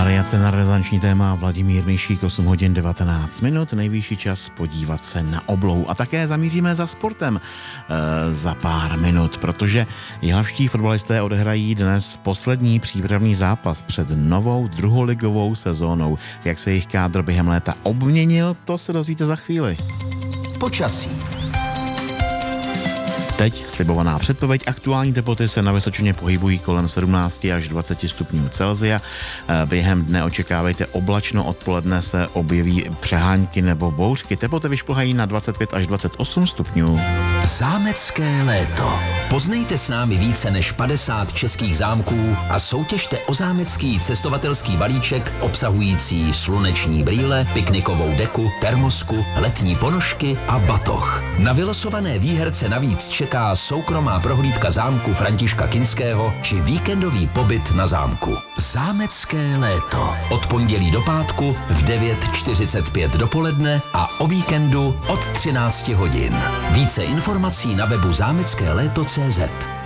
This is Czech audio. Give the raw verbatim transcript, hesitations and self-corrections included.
Variace na rezonanční téma Vladimír Mišík, osm hodin devatenáct minut, nejvyšší čas podívat se na oblohu a také zamíříme za sportem e, za pár minut, protože jihlavští fotbalisté odehrají dnes poslední přípravný zápas před novou druholigovou sezónou. Jak se jejich kádr během léta obměnil, to se dozvíte za chvíli. Počasí. Teď slibovaná předpověď. Aktuální teploty se na Vysočině pohybují kolem sedmnáct až dvacet stupňů Celsia. Během dne očekávejte oblačno, odpoledne se objeví přehánky nebo bouřky. Teploty vyšplhají na dvacet pět až dvacet osm stupňů. Zámecké léto. Poznejte s námi více než padesát českých zámků a soutěžte o zámecký cestovatelský balíček obsahující sluneční brýle, piknikovou deku, termosku, letní ponožky a batoh. Na vylosované výherce navíc čeká soukromá prohlídka zámku Františka Kinského či víkendový pobyt na zámku. Zámecké léto. Od pondělí do pátku v devět čtyřicet pět dopoledne a o víkendu od třináct hodin. Více informací na webu zámecké léto tečka cé zet.